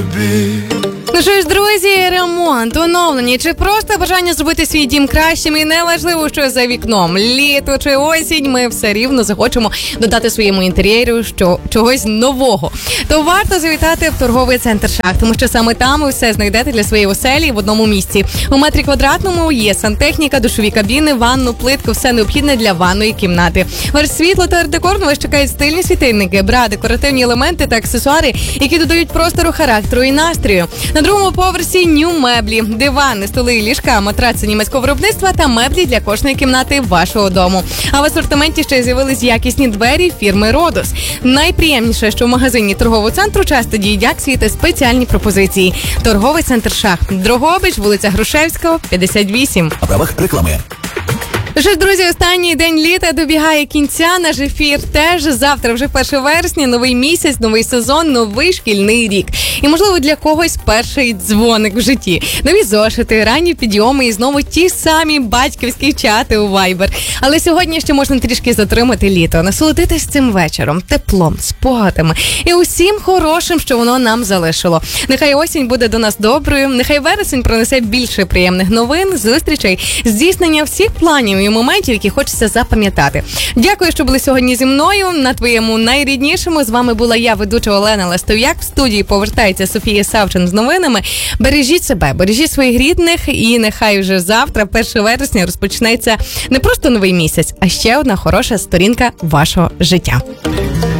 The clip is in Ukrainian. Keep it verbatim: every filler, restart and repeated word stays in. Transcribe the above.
Ну що ж, друзі, ремонт, оновлення чи просто бажання зробити свій дім кращим, і неважливо, що за вікном, літо чи осінь, ми все рівно захочемо додати своєму інтер'єру що, чогось нового. То варто завітати в торговий центр «Шах», тому що саме там ви все знайдете для своєї оселі в одному місці. У метрі квадратному є сантехніка, душові кабіни, ванну, плитку, все необхідне для ванної кімнати. Ваш світло та арт-декор на вас чекають стильні світильники, бра, декоративні елементи та аксесуари, які додають простору, характеру і настрою. На другому поверсі ню меблі, дивани, столи, ліжка, матраци німецького виробництва та меблі для кожної кімнати вашого дому. А в асортименті ще з'явились якісні двері фірми «Родос». Найприємніше, що в магазині торгового центру часто діють акції та спеціальні пропозиції. Торговий центр «Шах», Дрогобич, вулиця Грушевського, п'ятдесят вісім. На правах реклами. Що ж, друзі, останній день літа добігає кінця. Наш ефір теж. Завтра вже перше вересня, новий місяць, новий сезон, новий шкільний рік. І, можливо, для когось перший дзвоник в житті. Нові зошити, ранні підйоми і знову ті самі батьківські чати у Viber. Але сьогодні ще можна трішки затримати літо, насолодитись цим вечором, теплом, спогадами і усім хорошим, що воно нам залишило. Нехай осінь буде до нас доброю, нехай вересень принесе більше приємних новин, зустрічей, здійснення всіх планів і моментів, які хочеться запам'ятати. Дякую, що були сьогодні зі мною на твоєму найріднішому. З вами була я, ведуча Олена Ластов'як. В студії повертається Софія Савчин з новинами. Бережіть себе, бережіть своїх рідних, і нехай вже завтра, перше вересня, розпочнеться не просто новий місяць, а ще одна хороша сторінка вашого життя.